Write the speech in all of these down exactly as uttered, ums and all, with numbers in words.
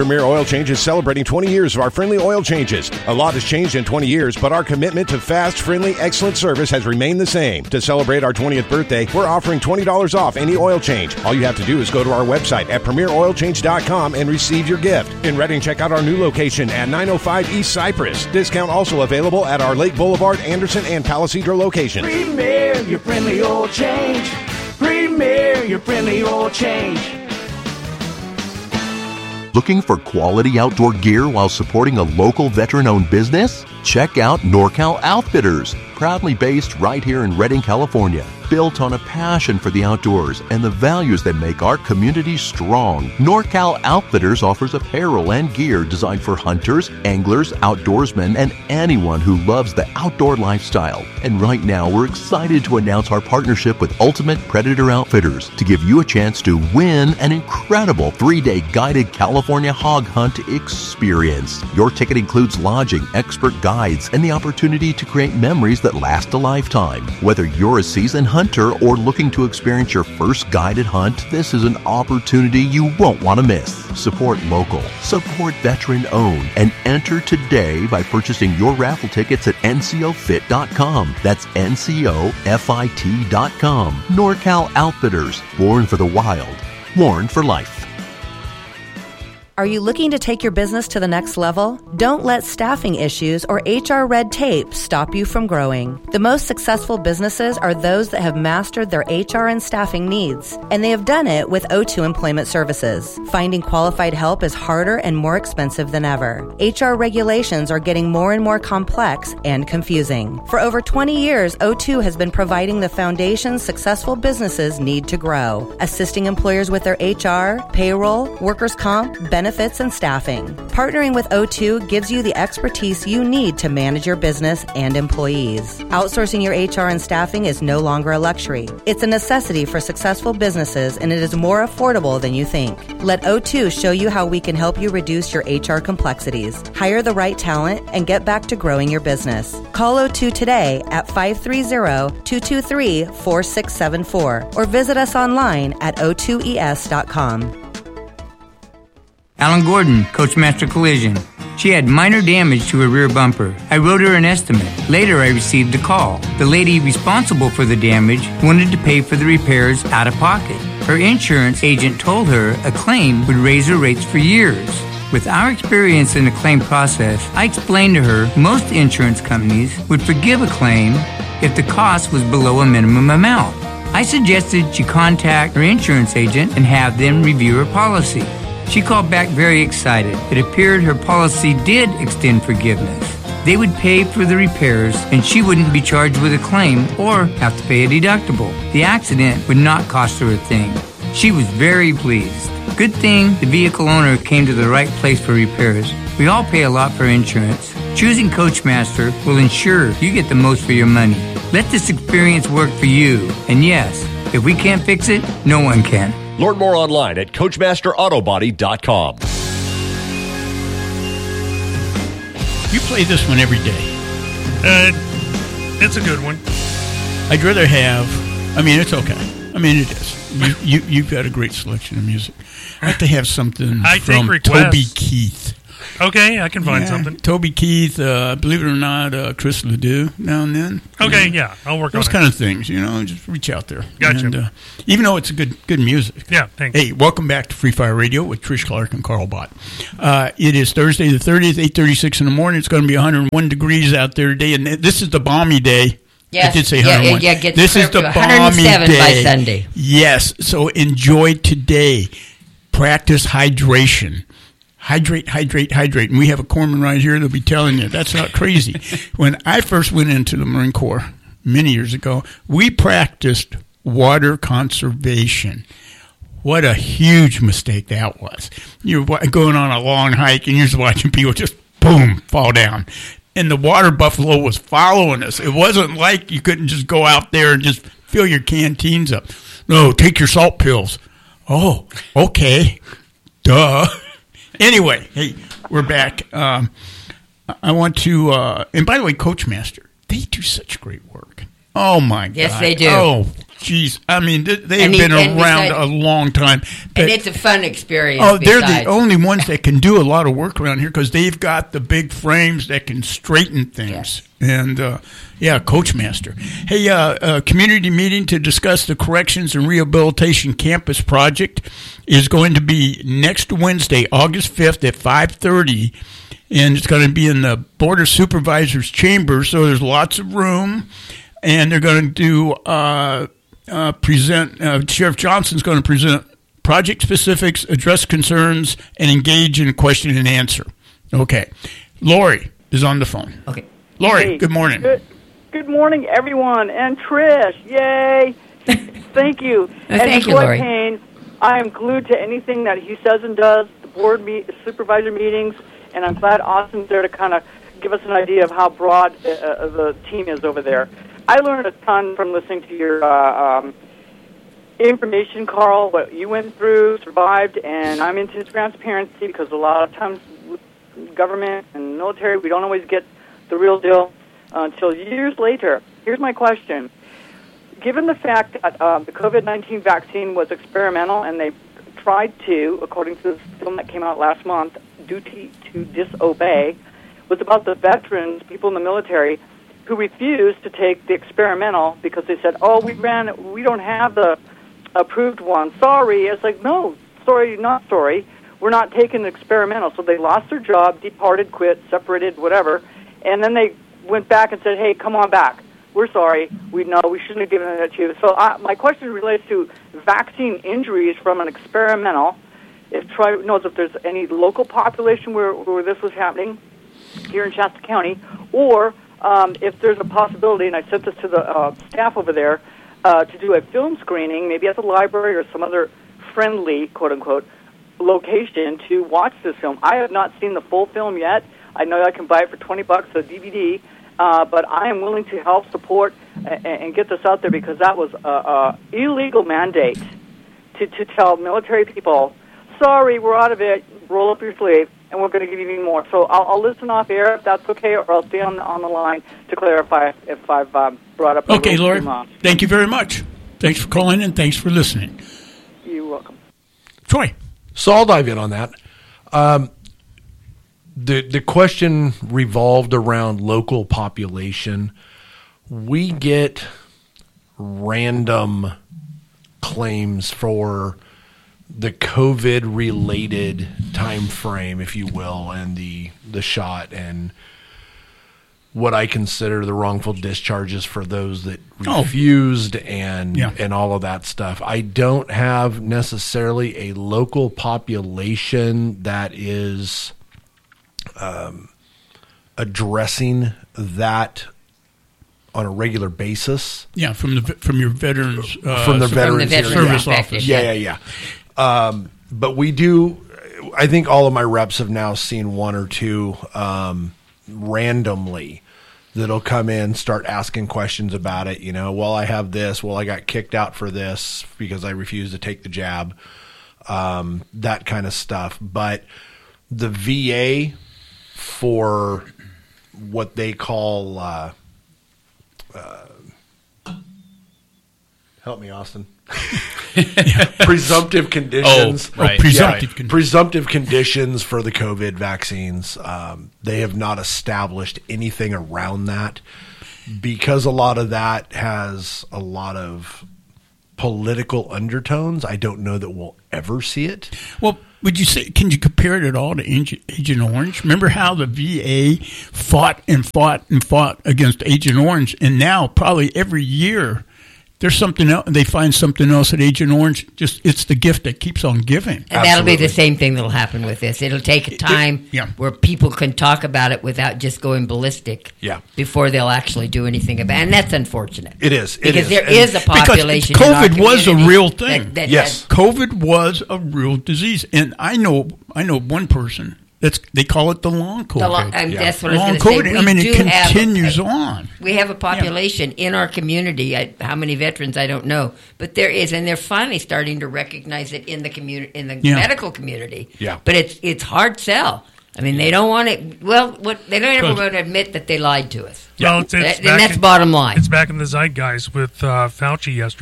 Premier Oil Change is celebrating twenty years of our friendly oil changes. A lot has changed in twenty years, but our commitment to fast, friendly, excellent service has remained the same. To celebrate our twentieth birthday, we're offering twenty dollars off any oil change. All you have to do is go to our website at premier oil change dot com and receive your gift. In Redding, check out our new location at nine oh five East Cypress. Discount also available at our Lake Boulevard, Anderson, and Palisadro locations. Premier, your friendly oil change. Premier, your friendly oil change. Looking for quality outdoor gear while supporting a local veteran-owned business? Check out NorCal Outfitters, proudly based right here in Redding, California. Built on a passion for the outdoors and the values that make our community strong, NorCal Outfitters offers apparel and gear designed for hunters, anglers, outdoorsmen, and anyone who loves the outdoor lifestyle. And right now, we're excited to announce our partnership with Ultimate Predator Outfitters to give you a chance to win an incredible three-day guided California hog hunt experience. Your ticket includes lodging, expert guides, and the opportunity to create memories that last a lifetime. Whether you're a seasoned hunter or looking to experience your first guided hunt, this is an opportunity you won't want to miss. Support local, support veteran-owned, and enter today by purchasing your raffle tickets at N C O fit dot com. That's N C O fit dot com. NorCal Outfitters, born for the wild, worn for life. Are you looking to take your business to the next level? Don't let staffing issues or H R red tape stop you from growing. The most successful businesses are those that have mastered their H R and staffing needs, and they have done it with O two Employment Services. Finding qualified help is harder and more expensive than ever. H R regulations are getting more and more complex and confusing. For over twenty years, O two has been providing the foundation successful businesses need to grow, assisting employers with their H R, payroll, workers' comp, benefits, and staffing. Partnering with O two gives you the expertise you need to manage your business and employees. Outsourcing your H R and staffing is no longer a luxury. It's a necessity for successful businesses, and it is more affordable than you think. Let O two show you how we can help you reduce your H R complexities, hire the right talent, and get back to growing your business. Call O two today at five three zero, two two three, four six seven four or visit us online at O two E S dot com. Alan Gordon, Coachmaster Collision. She had minor damage to her rear bumper. I wrote her an estimate. Later, I received a call. The lady responsible for the damage wanted to pay for the repairs out of pocket. Her insurance agent told her a claim would raise her rates for years. With our experience in the claim process, I explained to her most insurance companies would forgive a claim if the cost was below a minimum amount. I suggested she contact her insurance agent and have them review her policy. She called back very excited. It appeared her policy did extend forgiveness. They would pay for the repairs, and she wouldn't be charged with a claim or have to pay a deductible. The accident would not cost her a thing. She was very pleased. Good thing the vehicle owner came to the right place for repairs. We all pay a lot for insurance. Choosing Coachmaster will ensure you get the most for your money. Let this experience work for you. And yes, if we can't fix it, no one can. Learn more online at coachmaster auto body dot com. You play this one every day. Uh, it's a good one. I'd rather have, I mean, it's okay. I mean, it is. You, you, you've got a great selection of music. I'd like to have something I from Toby Keith. Okay, I can find yeah, something. Toby Keith, uh, believe it or not, uh, Chris Ledoux now and then. Okay, yeah, yeah I'll work Those on kind it. of things, you know, just reach out there. Gotcha. And, uh, even though it's a good good music. Yeah, thanks. Hey, welcome back to Free Fire Radio with Trish Clark and Carl Bott. Uh, it is Thursday the thirtieth, eight thirty-six in the morning. It's going to be one hundred one degrees out there today, and this is the balmy day. Yes. I did say yeah, one hundred one. Yeah, yeah, this is the one balmy hundred seven day. by Sunday. Yes, so enjoy today. Practice hydration. Hydrate, hydrate, hydrate. And we have a corpsman right here that'll be telling you that's not crazy. When I first went into the Marine Corps many years ago, we practiced water conservation. What a huge mistake that was. You're going on a long hike and you're just watching people just, boom, fall down. And the water buffalo was following us. It wasn't like you couldn't just go out there and just fill your canteens up. No, take your salt pills. Oh, okay. Duh. Anyway, hey, we're back. Um, I want to, uh, and by the way, Coachmaster, they do such great work. Oh, my God. Yes, they do. Oh, geez, I mean, they, they've And he- been and around besides- a long time. And But- it's a fun experience. Oh, they're besides. the only ones that can do a lot of work around here because they've got the big frames that can straighten things. And, uh, yeah, Coachmaster. Hey, uh, uh, community meeting to discuss the Corrections and Rehabilitation Campus project is going to be next Wednesday, August fifth at five thirty, and it's going to be in the Board of Supervisors chamber, so there's lots of room, and they're going to do uh, uh, present, uh, Sheriff Johnson's going to present project specifics, address concerns, and engage in question and answer. Okay. Lori is on the phone. Okay. Lori, Hey, good morning. Good, good morning, everyone. And Trish, yay. Thank you. Oh, and thank you, Floyd Lori. Payne, I am glued to anything that he says and does, the board meet, supervisor meetings, and I'm glad Austin's there to kind of give us an idea of how broad uh, the team is over there. I learned a ton from listening to your uh, um, information, Carl, what you went through, survived, and I'm into transparency because a lot of times with government and military, we don't always get the real deal uh, until years later. Here's my question. Given the fact that uh, the COVID nineteen vaccine was experimental and they tried to, according to the film that came out last month, Duty to Disobey, was about the veterans, people in the military, who refused to take the experimental because they said, oh, we ran, we don't have the approved one. Sorry. It's like, no, sorry, not sorry. We're not taking the experimental. So they lost their job, departed, quit, separated, whatever, and then they went back and said, hey, come on back. We're sorry. We know we shouldn't have given it to you. So uh, my question relates to vaccine injuries from an experimental. If Troy knows if there's any local population where, where this was happening here in Shasta County, or um, if there's a possibility, and I sent this to the uh, staff over there, uh, to do a film screening, maybe at the library or some other friendly, quote-unquote, location to watch this film. I have not seen the full film yet. I know I can buy it for twenty bucks, a D V D, uh, but I am willing to help support and, and get this out there because that was an illegal mandate to, to tell military people, sorry, we're out of it, roll up your sleeve, and we're going to give you even more. So I'll, I'll listen off air if that's okay, or I'll stay on the, on the line to clarify if I've um, brought up a Okay, little Lori, too much. thank you very much. Thanks for calling and thanks for listening. You're welcome. Troy. So I'll dive in on that. Um, the the question revolved around local population. We get random claims for the COVID-related time frame, if you will, and the the shot and what I consider the wrongful discharges for those that refused, oh. and yeah. and all of that stuff. I don't have necessarily a local population that is um, addressing that on a regular basis. Yeah, from the from your veterans uh, from the veterans, from the veterans service yeah. office. Yeah, yeah, yeah. Um, but we do. I think all of my reps have now seen one or two um, randomly that'll come in, start asking questions about it. You know, well, I have this. Well, I got kicked out for this because I refused to take the jab. Um, that kind of stuff. But the V A for what they call uh, uh, help me, Austin. presumptive conditions. Oh, right. Oh, presumptive yeah, conditions. Presumptive conditions for the COVID vaccines. Um, they have not established anything around that because a lot of that has a lot of political undertones. I don't know that we'll ever see it. Well, would you say, can you compare it at all to Agent Orange? Remember how the V A fought and fought and fought against Agent Orange, and now probably every year there's something else. They find something else at Agent Orange. Just it's the gift that keeps on giving. And that'll Absolutely. be the same thing that'll happen with this. It'll take a time yeah. where people can talk about it without just going ballistic. Yeah. Before they'll actually do anything about it, and that's unfortunate. It is. It because is. there And is a population. Because in our COVID was a community real thing. That, that Yes. had- COVID was a real disease, and I know I know one person that's they call it the long COVID. the lo- and Yeah. that's what I long was going to COVID. say. We I mean, do it have- continues on. We have a population in our community. I, how many veterans I don't know, but there is, and they're finally starting to recognize it in the community, in the Yeah. medical community. Yeah. But it's it's hard sell. I mean, they don't want it. Well, what they don't ever want to admit that they lied to us. Well, it's, it's That- and back that's in- bottom line. It's back in the zeitgeist with uh, Fauci yesterday.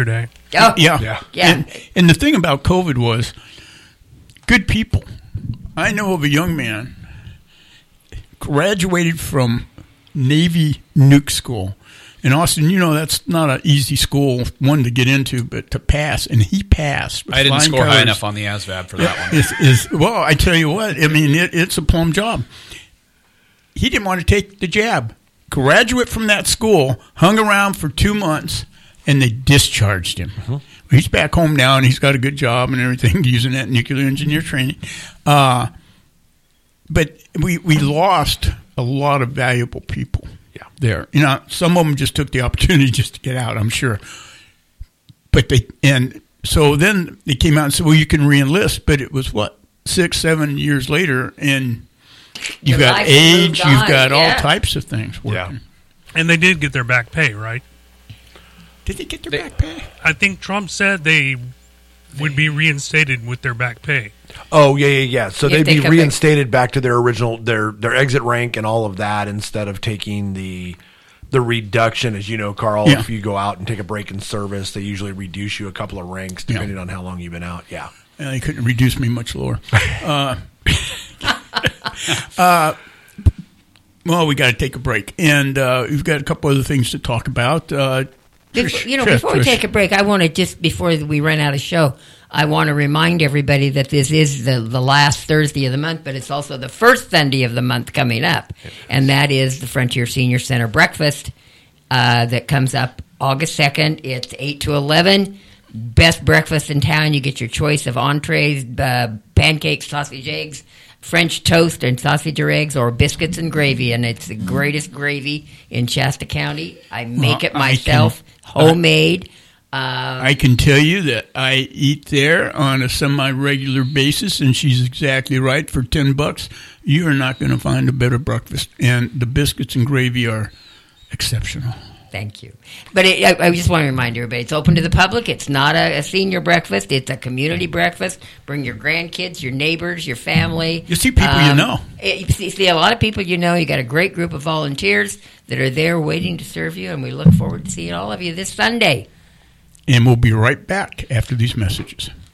Oh, yeah. Yeah. Yeah. And, and the thing about COVID was good people. I know of a young man graduated from Navy nuke school. In Austin, you know, that's not an easy school, one, to get into, but to pass. And he passed. I didn't flying score high colors. enough on the A S V A B for that one. Is, is, well, I tell you what, I mean, it, it's a plum job. He didn't want to take the jab. Graduate from that school, hung around for two months, and they discharged him. Mm-hmm. He's back home now, and he's got a good job and everything, using that nuclear engineer training. Uh, but we we lost a lot of valuable people. Yeah. There, you know, some of them just took the opportunity just to get out, I'm sure. But they, and so then they came out and said, well, you can re-enlist, but it was what, six, seven years later, and you've Your got life has age, moved you've on, got all yeah. types of things working. Yeah. And they did get their back pay, right? Did they get their They- back pay? I think Trump said they would be reinstated with their back pay. Oh yeah, yeah, yeah. So If they'd they be come reinstated back to their original their their exit rank and all of that, instead of taking the the reduction. As you know, Carl, Yeah. if you go out and take a break in service, they usually reduce you a couple of ranks depending on how long you've been out. Yeah. Uh, they couldn't reduce me much lower. uh, uh, well, we got to take a break, and uh, we've got a couple other things to talk about. Uh, Before, Trish, you know, Trish, before we Trish. take a break, I want to just, before we run out of show, I want to remind everybody that this is the, the last Thursday of the month, but it's also the first Sunday of the month coming up. And that is the Frontier Senior Center Breakfast uh, that comes up August second. It's eight to eleven. Best breakfast in town. You get your choice of entrees, uh, pancakes, sausage eggs, French toast and sausage or eggs, or biscuits and gravy. And it's the greatest gravy in Shasta County. I make Well, it I myself, can- homemade. Um, I can tell you that I eat there on a semi-regular basis, and she's exactly right. For ten bucks, you are not going to find a better breakfast, and the biscuits and gravy are exceptional. Thank you. But it, I, I just want to remind everybody, it's open to the public. It's not a, a senior breakfast. It's a community breakfast. Bring your grandkids, your neighbors, your family. You see people you know. it- you see- you see a lot of people you know. You got a great group of volunteers that are there waiting to serve you, and we look forward to seeing all of you this Sunday. And we'll be right back after these messages.